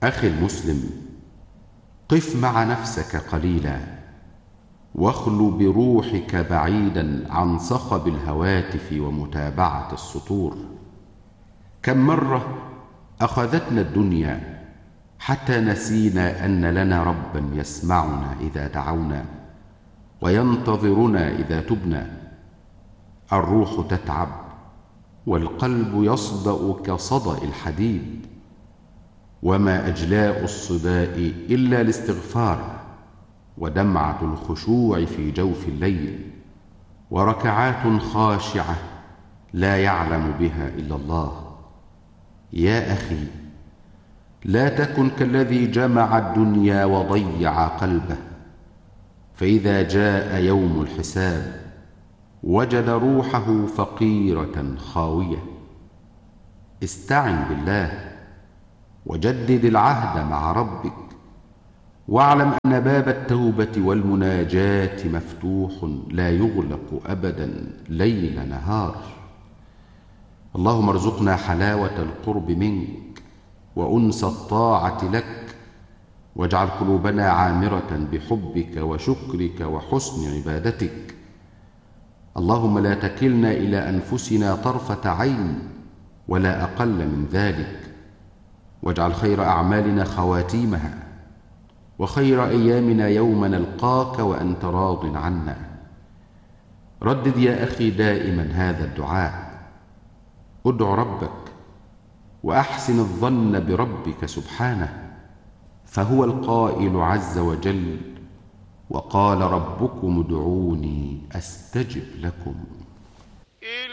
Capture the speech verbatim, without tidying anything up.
أخي المسلم، قف مع نفسك قليلا، واخل بروحك بعيدا عن صخب الهواتف ومتابعة السطور. كم مرة أخذتنا الدنيا حتى نسينا أن لنا ربا يسمعنا إذا دعونا وينتظرنا إذا تبنا. الروح تتعب والقلب يصدأ كصدأ الحديد، وما أجلاء الصداء إلا الاستغفار ودمعة الخشوع في جوف الليل وركعات خاشعة لا يعلم بها إلا الله. يا أخي، لا تكن كالذي جمع الدنيا وضيع قلبه، فإذا جاء يوم الحساب وجد روحه فقيرة خاوية. استعن بالله وجدد العهد مع ربك، واعلم أن باب التوبة والمناجاة مفتوح لا يغلق أبدا ليل نهار. اللهم ارزقنا حلاوة القرب منك وأنس الطاعة لك، واجعل قلوبنا عامرة بحبك وشكرك وحسن عبادتك. اللهم لا تكلنا إلى أنفسنا طرفة عين ولا أقل من ذلك، واجعل خير أعمالنا خواتيمها، وخير أيامنا يوم نلقاك وأنت راض عنا. ردد يا أخي دائما هذا الدعاء: ادع ربك وأحسن الظن بربك سبحانه، فهو القائل عز وجل: وقال ربكم ادعوني أستجب لكم.